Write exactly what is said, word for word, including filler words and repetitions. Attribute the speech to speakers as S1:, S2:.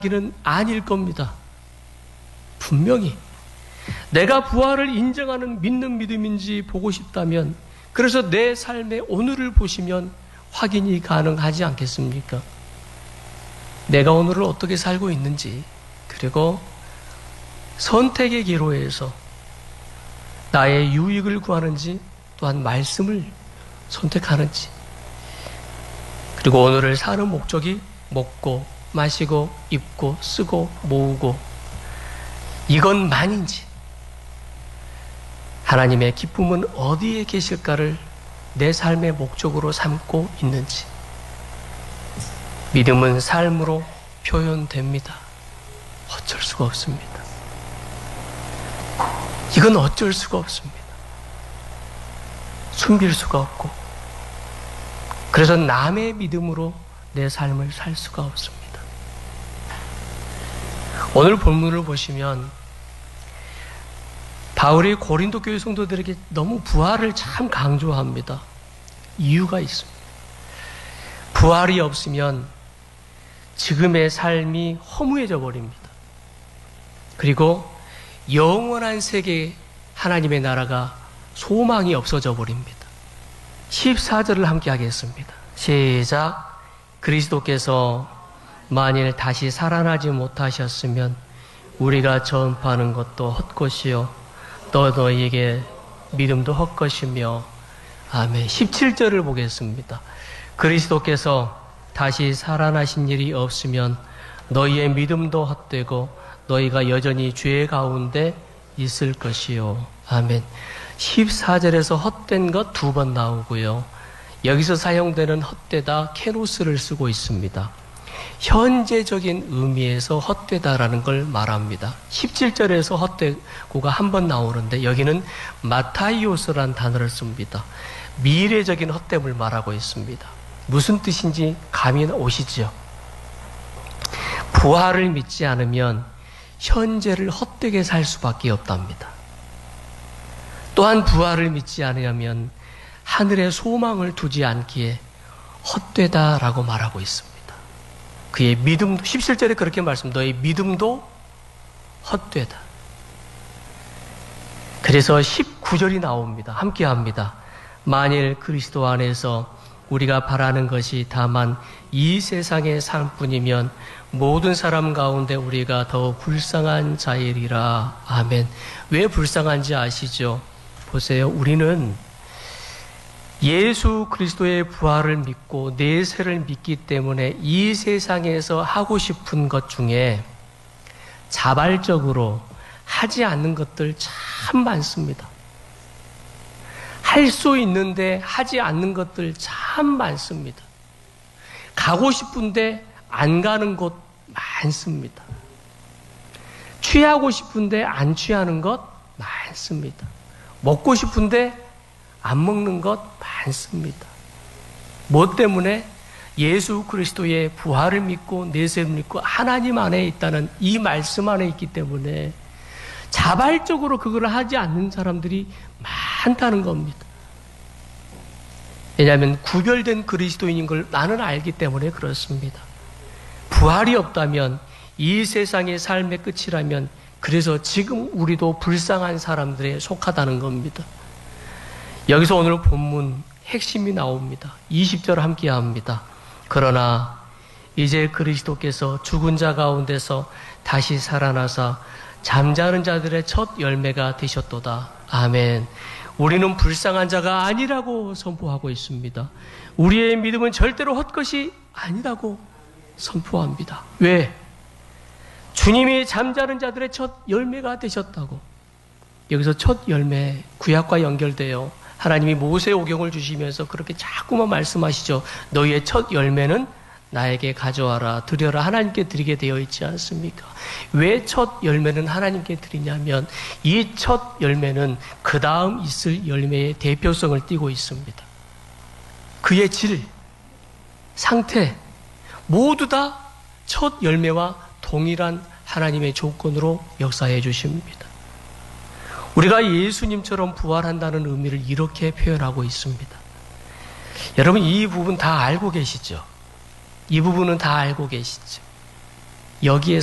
S1: 는 아닐 겁니다. 분명히 내가 부활을 인정하는 믿는 믿음인지 보고 싶다면, 그래서 내 삶의 오늘을 보시면 확인이 가능하지 않겠습니까? 내가 오늘을 어떻게 살고 있는지, 그리고 선택의 기로에서 나의 유익을 구하는지, 또한 말씀을 선택하는지, 그리고 오늘을 사는 목적이 먹고 마시고 입고 쓰고 모으고 이것만인지, 하나님의 기쁨은 어디에 계실까를 내 삶의 목적으로 삼고 있는지. 믿음은 삶으로 표현됩니다. 어쩔 수가 없습니다. 이건 어쩔 수가 없습니다. 숨길 수가 없고, 그래서 남의 믿음으로 내 삶을 살 수가 없습니다. 오늘 본문을 보시면 바울이 고린도 교회 성도들에게 너무 부활을 참 강조합니다. 이유가 있습니다. 부활이 없으면 지금의 삶이 허무해져 버립니다. 그리고 영원한 세계 하나님의 나라가 소망이 없어져 버립니다. 십사 절을 함께 하겠습니다. 시작. 그리스도께서 만일 다시 살아나지 못하셨으면 우리가 전파하는 것도 헛것이요 또 너희에게 믿음도 헛것이며. 아멘. 십칠 절을 보겠습니다. 그리스도께서 다시 살아나신 일이 없으면 너희의 믿음도 헛되고 너희가 여전히 죄 가운데 있을 것이요. 아멘. 십사 절에서 헛된 것 두 번 나오고요. 여기서 사용되는 헛되다 케노스를 쓰고 있습니다. 현재적인 의미에서 헛되다라는 걸 말합니다. 십칠 절에서 헛되고가 한 번 나오는데 여기는 마타이오스라는 단어를 씁니다. 미래적인 헛됨을 말하고 있습니다. 무슨 뜻인지 감이 오시죠? 부활을 믿지 않으면 현재를 헛되게 살 수밖에 없답니다. 또한 부활을 믿지 않으면 하늘에 소망을 두지 않기에 헛되다라고 말하고 있습니다. 그의 믿음도, 십칠 절에 그렇게 말씀, 너의 믿음도 헛되다. 그래서 십구 절이 나옵니다. 함께 합니다. 만일 그리스도 안에서 우리가 바라는 것이 다만 이 세상의 삶뿐이면 모든 사람 가운데 우리가 더 불쌍한 자이리라. 아멘. 왜 불쌍한지 아시죠? 보세요. 우리는 예수 그리스도의 부활을 믿고 내세를 믿기 때문에 이 세상에서 하고 싶은 것 중에 자발적으로 하지 않는 것들 참 많습니다. 할 수 있는데 하지 않는 것들 참 많습니다. 가고 싶은데 안 가는 곳 많습니다. 취하고 싶은데 안 취하는 것 많습니다. 먹고 싶은데 안 먹는 것 많습니다. 뭐 때문에? 예수 그리스도의 부활을 믿고 내세를 믿고 하나님 안에 있다는 이 말씀 안에 있기 때문에 자발적으로 그걸 하지 않는 사람들이 많다는 겁니다. 왜냐하면 구별된 그리스도인인 걸 나는 알기 때문에 그렇습니다. 부활이 없다면 이 세상의 삶의 끝이라면, 그래서 지금 우리도 불쌍한 사람들에 속하다는 겁니다. 여기서 오늘 본문 핵심이 나옵니다. 이십 절 함께 합니다. 그러나 이제 그리스도께서 죽은 자 가운데서 다시 살아나사 잠자는 자들의 첫 열매가 되셨도다. 아멘. 우리는 불쌍한 자가 아니라고 선포하고 있습니다. 우리의 믿음은 절대로 헛것이 아니라고 선포합니다. 왜? 주님이 잠자는 자들의 첫 열매가 되셨다고. 여기서 첫 열매, 구약과 연결되어 하나님이 모세 오경을 주시면서 그렇게 자꾸만 말씀하시죠. 너희의 첫 열매는 나에게 가져와라, 드려라, 하나님께 드리게 되어 있지 않습니까? 왜 첫 열매는 하나님께 드리냐면 이 첫 열매는 그 다음 있을 열매의 대표성을 띠고 있습니다. 그의 질, 상태 모두 다 첫 열매와 동일한 하나님의 조건으로 역사해 주십니다. 우리가 예수님처럼 부활한다는 의미를 이렇게 표현하고 있습니다. 여러분 이 부분 다 알고 계시죠? 이 부분은 다 알고 계시죠? 여기에